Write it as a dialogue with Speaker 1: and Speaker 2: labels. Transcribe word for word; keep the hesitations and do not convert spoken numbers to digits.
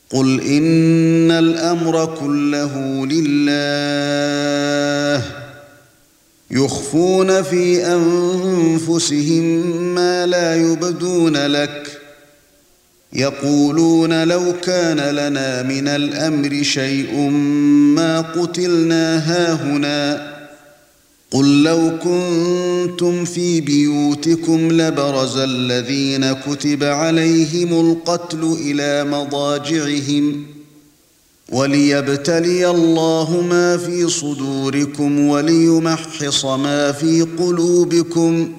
Speaker 1: قُلْ إِنَّ الْأَمْرَ كُلَّهُ لِلَّهِ يُخْفُونَ فِي أَنفُسِهِم مَّا لَا يُبْدُونَ لَكَ يَقُولُونَ لَوْ كَانَ لَنَا مِنَ الْأَمْرِ شَيْءٌ مَّا قُتِلْنَا هَاهُنَا قُل لَّوْ كُنتُمْ فِي بُيُوتِكُمْ لَبَرَزَ الَّذِينَ كُتِبَ عَلَيْهِمُ الْقَتْلُ إِلَى مَضَاجِعِهِمْ وَلِيَبْتَلِيَ اللَّهُ مَا فِي صُدُورِكُمْ وَلِيُمَحِّصَ مَا فِي قُلُوبِكُمْ